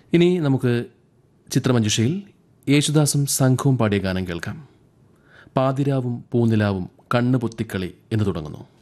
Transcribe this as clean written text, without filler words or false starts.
ഇനി നമുക്ക് ചിത്രമഞ്ജുഷയിൽ യേശുദാസും സംഘവും പാടിയ ഗാനം കേൾക്കാം. പാതിരാവും പൂനിലാവും കണ്ണു പൊത്തിക്കളി എന്ന് തുടങ്ങുന്നു.